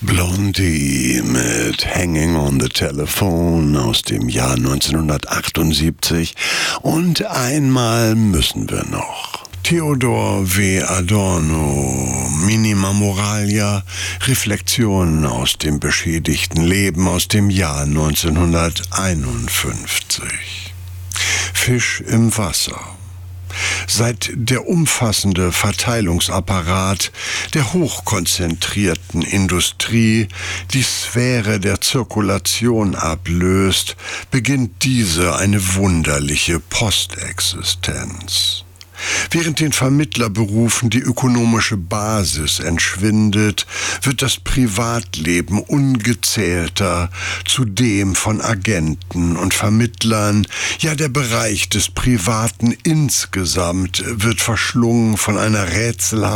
Blondie mit Hanging on the Telephone aus dem Jahr 1978 und einmal müssen wir noch. Theodor W. Adorno, Minima Moralia, Reflexionen aus dem beschädigten Leben aus dem Jahr 1951. Fisch im Wasser. Seit der umfassende Verteilungsapparat der hochkonzentrierten Industrie die Sphäre der Zirkulation ablöst, beginnt diese eine wunderliche Postexistenz. Während den Vermittlerberufen die ökonomische Basis entschwindet, wird das Privatleben ungezählter zu dem von Agenten und Vermittlern, ja der Bereich des Privaten insgesamt wird verschlungen von einer rätselhaften